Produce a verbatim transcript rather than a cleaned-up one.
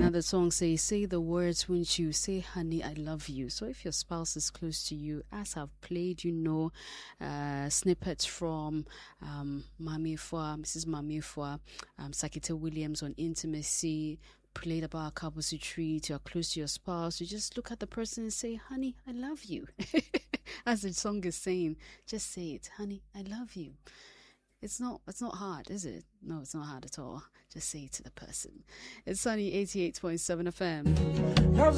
another song says, say the words, won't you? Say, honey, I love you. So if your spouse is close to you, as I've played, you know, uh, snippets from um, Mami Fwa, Missus Mami Fwa, um, Sakita Williams on intimacy, played about couples retreat, you're close to your spouse, you just look at the person and say, honey, I love you. As the song is saying, just say it, honey, I love you. It's not it's not hard, is it? No, it's not hard at all. Just say it to the person. It's Sunny eighty-eight point seven F M.